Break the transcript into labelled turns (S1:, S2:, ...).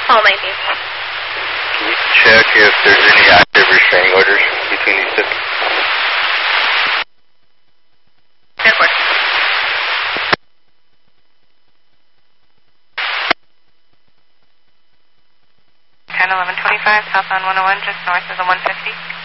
S1: Hall 19.
S2: Can you check if there's any active restraining orders between these two?
S1: Airport. 10-11-25, southbound 101, just north of the 150.